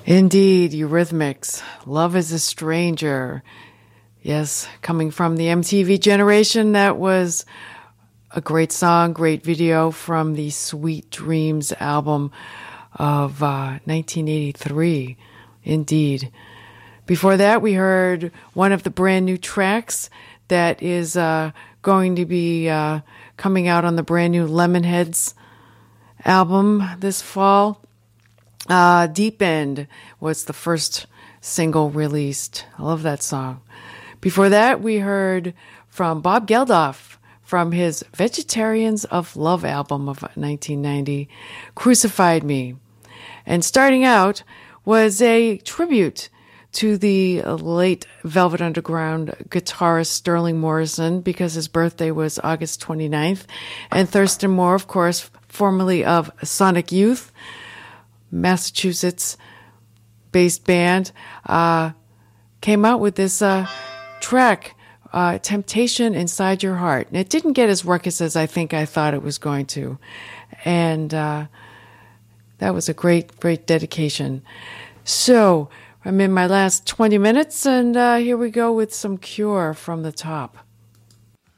Indeed, Eurythmics. Love is a Stranger. Yes, coming from the MTV generation, that was a great song, great video from the Sweet Dreams album of 1983. Indeed. Before that, we heard one of the brand new tracks that is going to be coming out on the brand new Lemonheads album this fall. Deep End was the first single released. I love that song. Before that, we heard from Bob Geldof from his Vegetarians of Love album of 1990, Crucified Me. And starting out was a tribute to the late Velvet Underground guitarist Sterling Morrison, because his birthday was August 29th. And Thurston Moore, of course, formerly of Sonic Youth, Massachusetts-based band, came out with this track, Temptation Inside Your Heart. And it didn't get as ruckus as I thought it was going to. And that was a great, great dedication. So I'm in my last 20 minutes, and here we go with some Cure from the top.